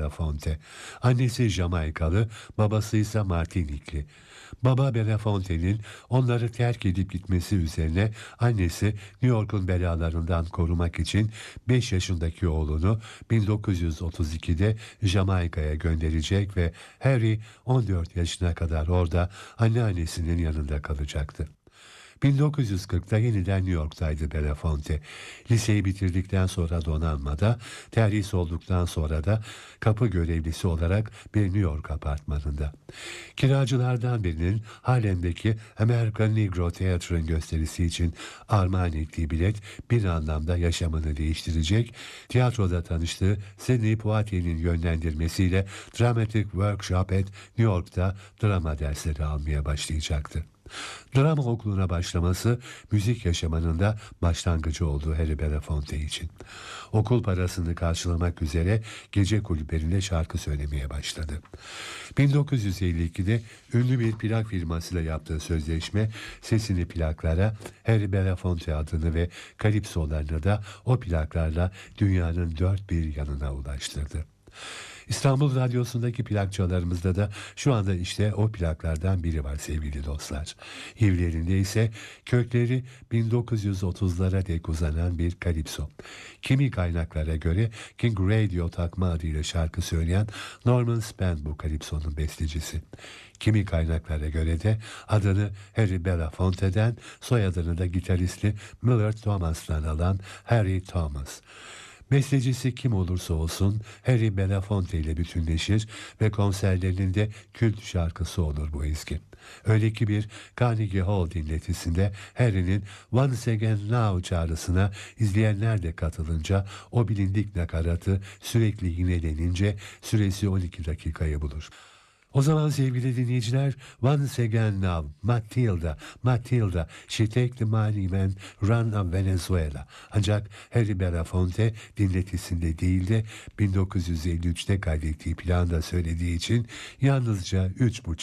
Belafonte. Annesi Jamaikalı, babası ise Martinikli. Baba Belafonte'nin onları terk edip gitmesi üzerine annesi New York'un belalarından korumak için 5 yaşındaki oğlunu 1932'de Jamaika'ya gönderecek ve Harry 14 yaşına kadar orada anneannesinin yanında kalacaktı. 1940'da yeniden New York'taydı Belafonte. Liseyi bitirdikten sonra donanmada, terhis olduktan sonra da kapı görevlisi olarak bir New York apartmanında. Kiracılardan birinin Harlem'deki American Negro Theatre'ın gösterisi için armağan ettiği bilet bir anlamda yaşamını değiştirecek, tiyatroda tanıştığı Sidney Poitier'in yönlendirmesiyle Dramatic Workshop at New York'ta drama dersleri almaya başlayacaktı. Drama okuluna başlaması müzik yaşamının da başlangıcı oldu Harry Belafonte için. Okul parasını karşılamak üzere gece kulüplerinde şarkı söylemeye başladı. 1952'de ünlü bir plak firmasıyla yaptığı sözleşme sesini plaklara, Harry Belafonte adını ve kalipsolarını da o plaklarla dünyanın dört bir yanına ulaştırdı. İstanbul Radyosu'ndaki plakçalarımızda da şu anda işte o plaklardan biri var sevgili dostlar. İvlerinde ise kökleri 1930'lara dek uzanan bir kalipso. Kimi kaynaklara göre King Radio takma adıyla şarkı söyleyen Norman Spenn bu kalipsonun bestecisi. Kimi kaynaklara göre de adını Harry Belafonte'den, soyadını da gitaristi Millard Thomas'tan alan Harry Thomas. Bestecisi kim olursa olsun Harry Belafonte ile bütünleşir ve konserlerinin de kült şarkısı olur bu ezgi. Öyle ki bir Carnegie Hall dinletisinde Harry'nin Once Again Now çağrısına izleyenler de katılınca o bilindik nakaratı sürekli yinelenince süresi 12 dakikayı bulur. O zaman sevgili dinleyiciler, Once Again Now, Matilda, She Take the Money and Run of Venezuela. Ancak Harry Belafonte dinletisinde değil de 1953'te kaydettiği planda söylediği için yalnızca 3,5